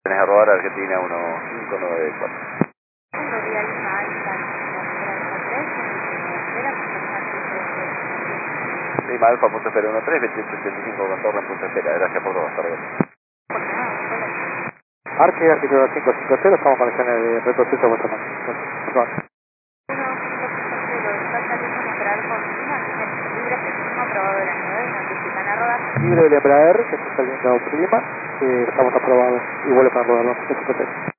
Tenés a rodar Argentina 1594. Lima Alfa, punto espera 13, 2885 con torre en punto espera. Gracias por todo, hasta luego. Arque, artículo 550, estamos con conexiones de retroceso a vuestra mano. Libre del Embraer, que está saliendo un clima, estamos aprobados y vuelve para rodar los 550.